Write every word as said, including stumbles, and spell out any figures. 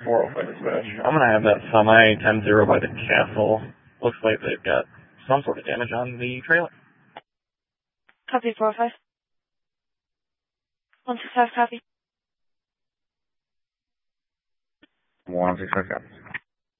four oh five dispatch. I'm gonna have that semi ten zero by the castle. Looks like they've got some sort of damage on the trailer. Copy four oh five. one six five, copy. one six five, copy.